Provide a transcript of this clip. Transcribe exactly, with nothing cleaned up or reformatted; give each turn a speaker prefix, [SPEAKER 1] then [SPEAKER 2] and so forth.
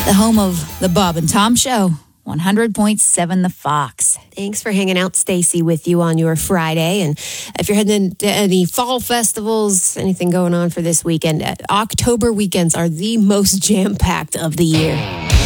[SPEAKER 1] The home of the Bob and Tom Show, one hundred point seven The Fox.
[SPEAKER 2] Thanks for hanging out, Stacy, with you on your Friday. And if you're heading to any fall festivals, anything going on for this weekend, October weekends are the most jam-packed of the year.